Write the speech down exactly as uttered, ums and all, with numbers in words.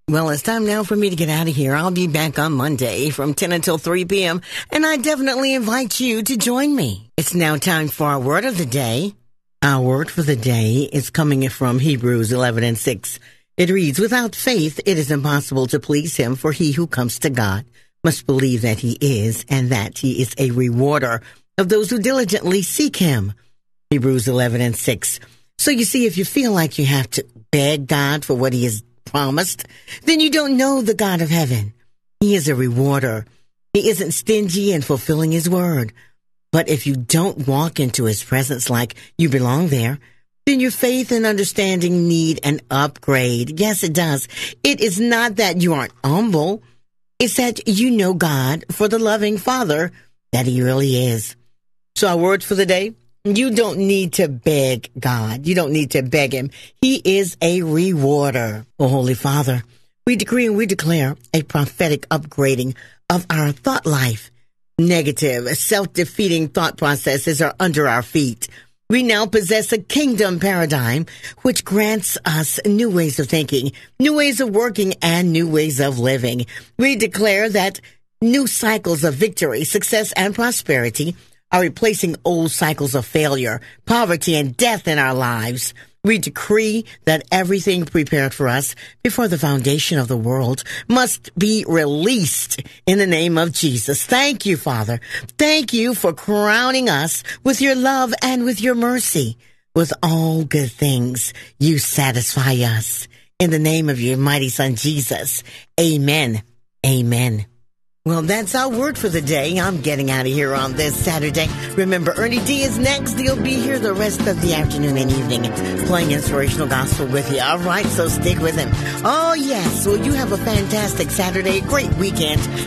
Well, it's time now for me to get out of here. I'll be back on Monday from ten until three p.m., and I definitely invite you to join me. It's now time for our word of the day. Our word for the day is coming from Hebrews eleven and six. It reads, "Without faith, it is impossible to please him, for he who comes to God must believe that he is, and that he is a rewarder of those who diligently seek him." Hebrews eleven and six. So you see, if you feel like you have to beg God for what he has promised, then you don't know the God of heaven. He is a rewarder. He isn't stingy in fulfilling his word. But if you don't walk into his presence like you belong there, then your faith and understanding need an upgrade. Yes, it does. It is not that you aren't humble. It's that you know God for the loving Father that he really is. So our words for the day: you don't need to beg God. You don't need to beg him. He is a rewarder. Oh, Holy Father, we decree and we declare a prophetic upgrading of our thought life. Negative, self-defeating thought processes are under our feet. We now possess a kingdom paradigm which grants us new ways of thinking, new ways of working, and new ways of living. We declare that new cycles of victory, success, and prosperity are replacing old cycles of failure, poverty, and death in our lives. We decree that everything prepared for us before the foundation of the world must be released in the name of Jesus. Thank you, Father. Thank you for crowning us with your love and with your mercy. With all good things, you satisfy us. In the name of your mighty Son, Jesus. Amen. Amen. Well, that's our word for the day. I'm getting out of here on this Saturday. Remember, Ernie D is next. He'll be here the rest of the afternoon and evening playing inspirational gospel with you. All right, so stick with him. Oh, yes. Well, you have a fantastic Saturday, a great weekend.